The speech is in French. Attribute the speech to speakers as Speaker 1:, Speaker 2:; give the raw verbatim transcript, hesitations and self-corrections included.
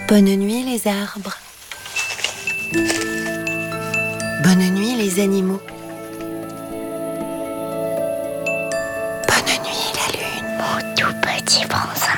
Speaker 1: Bonne nuit les arbres. Bonne nuit les animaux. Bonne nuit la lune.
Speaker 2: Mon tout petit prince.